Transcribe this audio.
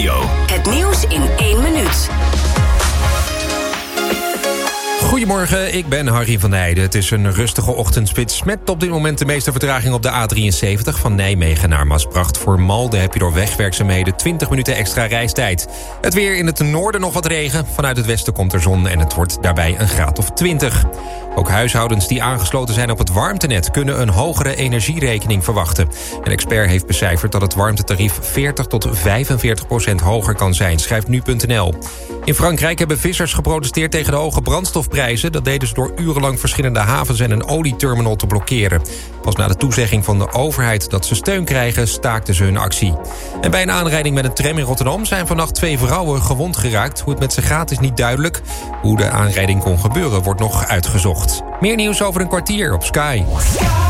Radio. Het nieuws in 1 minuut. Goedemorgen, ik ben Harry van Heijden. Het is een rustige ochtendspits met op dit moment de meeste vertraging op de A73... van Nijmegen naar Maasbracht. Voor Malden heb je door wegwerkzaamheden 20 minuten extra reistijd. Het weer in het noorden nog wat regen. Vanuit het westen komt er zon en het wordt daarbij een graad of 20. Ook huishoudens die aangesloten zijn op het warmtenet... kunnen een hogere energierekening verwachten. Een expert heeft becijferd dat het warmtetarief 40 tot 45% hoger kan zijn, schrijft nu.nl. In Frankrijk hebben vissers geprotesteerd tegen de hoge brandstofprijzen. Dat deden ze door urenlang verschillende havens en een olieterminal te blokkeren. Pas na de toezegging van de overheid dat ze steun krijgen, staakten ze hun actie. En bij een aanrijding met een tram in Rotterdam zijn vannacht 2 vrouwen gewond geraakt. Hoe het met ze gaat is niet duidelijk. Hoe de aanrijding kon gebeuren wordt nog uitgezocht. Meer nieuws over een kwartier op Sky.